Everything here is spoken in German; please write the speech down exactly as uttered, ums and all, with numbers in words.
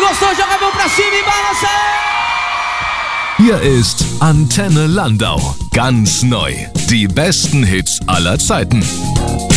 gostou, joga a mão pra cima e balança! Hier ist Antenne Landau. Ganz neu. Die besten Hits aller Zeiten.